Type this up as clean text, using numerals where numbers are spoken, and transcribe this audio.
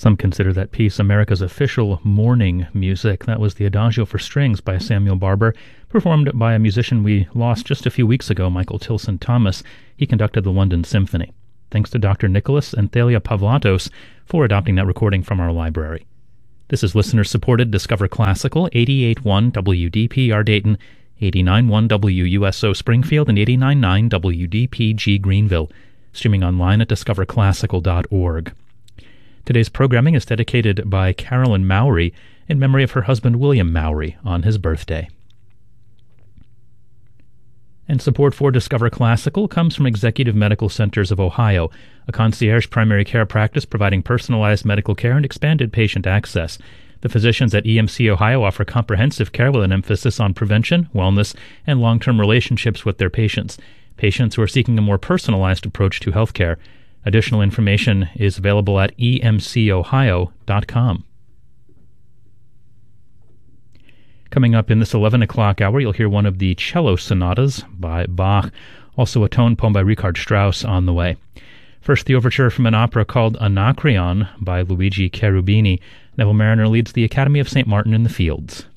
Some consider that piece America's official mourning music. That was the Adagio for Strings by Samuel Barber, performed by a musician we lost just a few weeks ago, Michael Tilson Thomas. He conducted the London Symphony. Thanks to Dr. Nicholas and Thalia Pavlatos for adopting that recording from our library. This is listener-supported Discover Classical, 88.1 WDPR Dayton, 89.1 WUSO Springfield, and 89.9 WDPG Greenville, streaming online at discoverclassical.org. Today's programming is dedicated by Carolyn Mowry in memory of her husband William Mowry on his birthday. And support for Discover Classical comes from Executive Medical Centers of Ohio, a concierge primary care practice providing personalized medical care and expanded patient access. The physicians at EMC Ohio offer comprehensive care with an emphasis on prevention, wellness, and long-term relationships with their patients who are seeking a more personalized approach to health care. Additional information is available at emcohio.com. Coming up in this 11 o'clock hour, you'll hear one of the cello sonatas by Bach, also a tone poem by Richard Strauss on the way. First, the overture from an opera called Anacreon by Luigi Cherubini. Neville Mariner leads the Academy of St. Martin in the Fields.